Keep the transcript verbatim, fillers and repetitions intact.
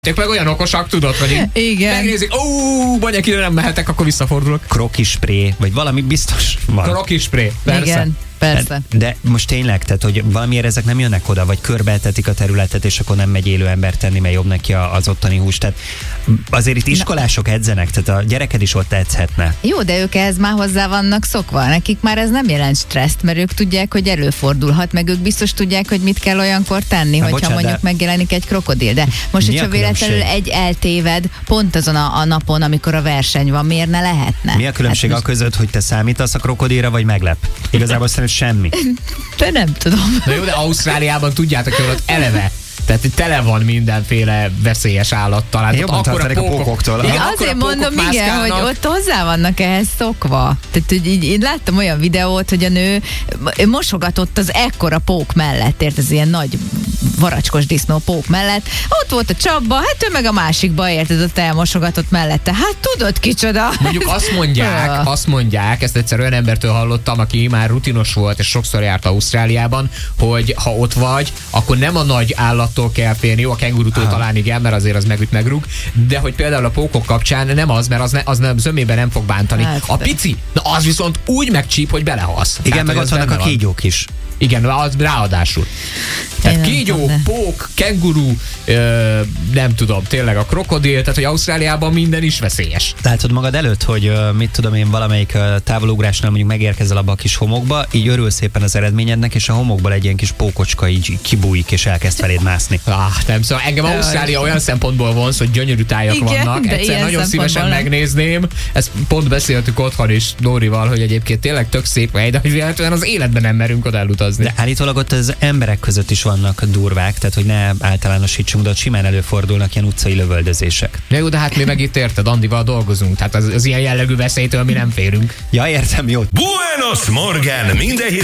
Ők meg olyan okosak, tudod, hogy igen. Megnézik, ó, vagy akire nem mehetek, akkor visszafordulok. Krokispré, vagy valami biztos van. Krokispré, persze. Igen, persze. De most tényleg, tehát, hogy valamiért ezek nem jönnek oda, vagy körbeetetik a területet, és akkor nem megy élő ember tenni, mert jobb neki az ottani hús. Tehát azért itt iskolások edzenek, tehát a gyereked is ott edzhetne. Jó, de ők ehhez már hozzá vannak szokva. Nekik már ez nem jelent stresszt, mert ők tudják, hogy előfordulhat, meg ők biztos tudják, hogy mit kell olyankor tenni, Na, hogyha bocsánat, mondjuk de... megjelenik egy krokodil. De most, Mi a hogyha véletlenül különbség? egy eltéved pont azon a, a napon, amikor a verseny van, miért ne lehetne? Mi a különbség Hát a között, hogy te számítasz a krokodilra, vagy meglep? Igazából szerintem semmi. De nem tudom. Na jó, de Ausztráliában tudjátok, hogy ott eleve. Tehát tele van mindenféle veszélyes állattal. Hát Jobban tartanak a pókoktól. Igen, Igen, akkora azért mondom, pókok igen, mászkálnak. hogy ott hozzá vannak ehhez szokva. Tehát, hogy így, én láttam olyan videót, hogy a nő mosogatott az ekkora pók mellett, ért, ez ilyen nagy varacskos disznó pók mellett. Ott volt a csapba, hát ő meg a másikba, érted, ott elmosogatott mellette. Hát tudod kicsoda? Mondjuk azt mondják, azt mondják, ezt egyszer olyan embertől hallottam, aki már rutinos volt, és sokszor járt Ausztráliában, hogy ha ott vagy, akkor nem a nagy állattól kell félni, jó, a kengurutól Aha. talán igen, mert azért az megüt, megrúg, de hogy például a pókok kapcsán nem az, mert az, ne, az nem, zömében nem fog bántani. Hát, a de. pici, na az viszont úgy megcsíp, hogy belehalsz. Igen, Tehát, meg hogy ott az vannak a benne van. kígyók is. Igen, az ráadásul. Tehát nem kígyó, tudom, de- pók, kenguru, ö, nem tudom, tényleg a krokodil, tehát hogy Ausztráliában minden is veszélyes. Látod magad előtt, hogy ö, mit tudom én, valamelyik ö, távolugrásnál mondjuk megérkezel abba a kis homokba, így örül szépen az eredményednek, és a homokból egy ilyen kis pókocska így kibújik, és elkezd feléd mászni. Ah, nem, szóval engem Jaj. Ausztrália olyan szempontból vonz, hogy gyönyörű tájak Igen, vannak. de Egyszer ilyen nagyon szívesen szempontból nem. megnézném. Ezt pont beszéltük otthon is Dórival, hogy egyébként tényleg tök szép hely, de hogy véletlenül az életben nem merünk oda elutazni. De állítólag ott az emberek között is vannak durvák, tehát hogy ne általánosítsunk, de ott simán előfordulnak ilyen utcai lövöldözések. De jó, de hát mi meg itt érted, Andival dolgozunk, tehát az, az ilyen jellegű veszélytől mi nem férünk. Ja, értem, jó. Buenos Morgen, minden